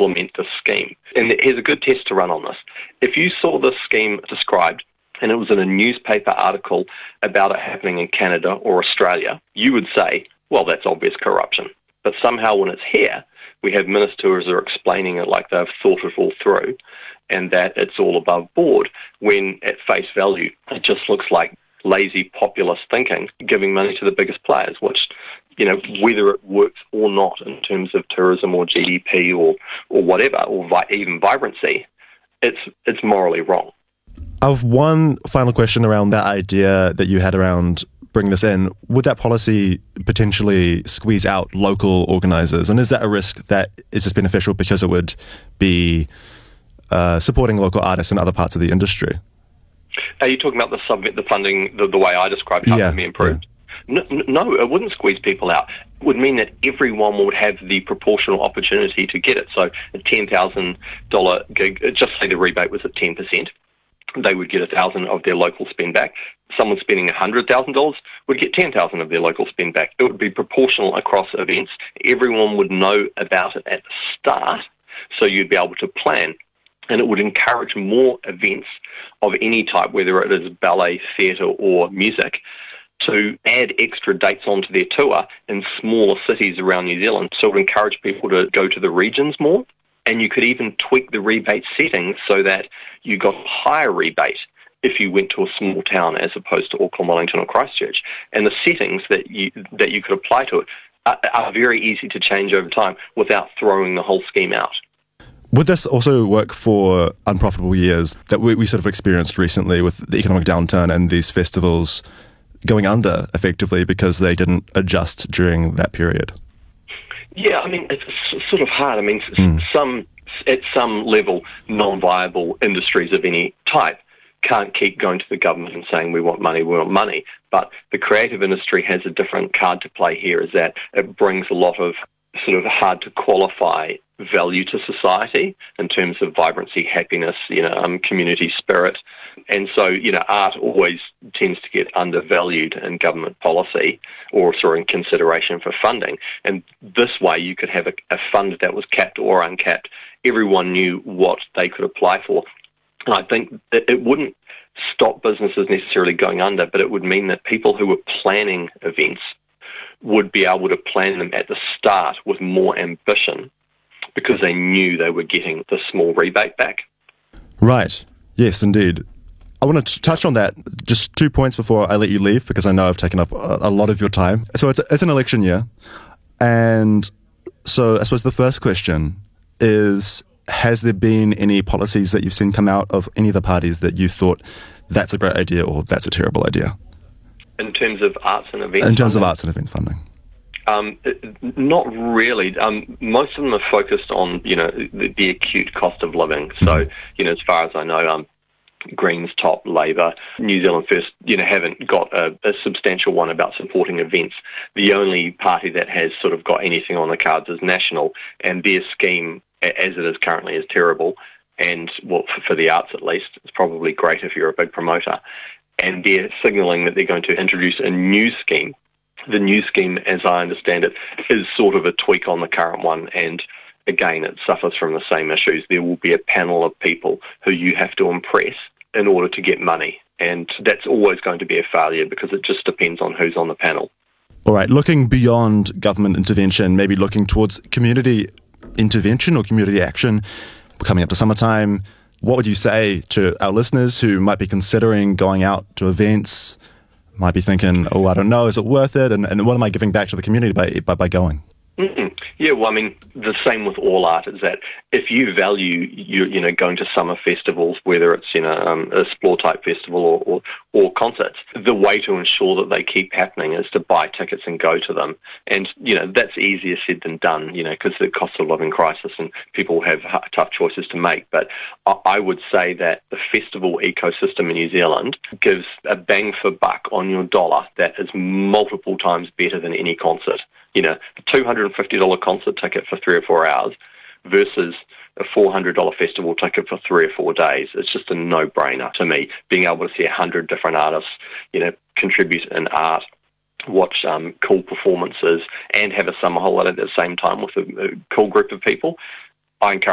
implement this scheme. And here's a good test to run on this. If you saw this scheme described and it was in a newspaper article about it happening in Canada or Australia, you would say, well, that's obvious corruption. But somehow when it's here, we have ministers are explaining it like they've thought it all through and that it's all above board, when at face value, it just looks like lazy populist thinking, giving money to the biggest players, which, whether it works or not in terms of tourism or GDP or whatever, or even vibrancy, it's morally wrong. I've one final question around that idea that you had around bringing this in. Would that policy potentially squeeze out local organisers? And is that a risk that is just beneficial because it would be supporting local artists in other parts of the industry? Are you talking about the funding, the way I described it, can be improved? Yeah. No, it wouldn't squeeze people out. It would mean that everyone would have the proportional opportunity to get it. So a $10,000 gig, just say the rebate was at 10%, they would get $1,000 of their local spend back. Someone spending $100,000 would get $10,000 of their local spend back. It would be proportional across events. Everyone would know about it at the start, so you'd be able to plan. And it would encourage more events of any type, whether it is ballet, theatre or music, to add extra dates onto their tour in smaller cities around New Zealand. So it would encourage people to go to the regions more. And you could even tweak the rebate settings so that you got a higher rebate if you went to a small town as opposed to Auckland, Wellington or Christchurch. And the settings that you could apply to it are very easy to change over time without throwing the whole scheme out. Would this also work for unprofitable years that we sort of experienced recently with the economic downturn and these festivals going under effectively because they didn't adjust during that period? Yeah, I mean, it's sort of hard. I mean, at some level, non-viable industries of any type can't keep going to the government and saying, we want money. But the creative industry has a different card to play here, is that it brings a lot of sort of hard to qualify value to society in terms of vibrancy, happiness, community spirit. And so, art always tends to get undervalued in government policy or in consideration for funding. And this way you could have a fund that was capped or uncapped. Everyone knew what they could apply for. And I think it wouldn't stop businesses necessarily going under, but it would mean that people who were planning events would be able to plan them at the start with more ambition because they knew they were getting the small rebate back. Right. Yes, indeed. I want to touch on that. Just 2 points before I let you leave, because I know I've taken up a lot of your time. So it's an election year. And so I suppose the first question is, has there been any policies that you've seen come out of any of the parties that you thought that's a great idea or that's a terrible idea? In terms of arts and events? In terms of arts and events funding. Not really. Most of them are focused on, the acute cost of living. So, as far as I know, Greens top, Labour, New Zealand First, haven't got a substantial one about supporting events. The only party that has sort of got anything on the cards is National, and their scheme, as it is currently, is terrible. And, well, for the arts at least, it's probably great if you're a big promoter. And they're signalling that they're going to introduce a new scheme. The new scheme, as I understand it, is sort of a tweak on the current one, and again, it suffers from the same issues. There will be a panel of people who you have to impress in order to get money, and that's always going to be a failure because it just depends on who's on the panel. All right, looking beyond government intervention, maybe looking towards community intervention or community action, coming up to summertime, what would you say to our listeners who might be considering going out to events, might be thinking, oh, I don't know, is it worth it? And what am I giving back to the community by going? Mm-hmm. Yeah, well, I mean, the same with all art is that if you value, going to summer festivals, whether it's, a Explore-type festival or concerts, the way to ensure that they keep happening is to buy tickets and go to them. And, that's easier said than done, because the cost of living crisis and people have tough choices to make. But I would say that the festival ecosystem in New Zealand gives a bang for buck on your dollar that is multiple times better than any concert. The $250 concert ticket for 3 or 4 hours versus a $400 festival ticket for 3 or 4 days. It's just a no-brainer to me, being able to see 100 different artists, contribute in art, watch cool performances and have a summer holiday at the same time with a cool group of people. I encourage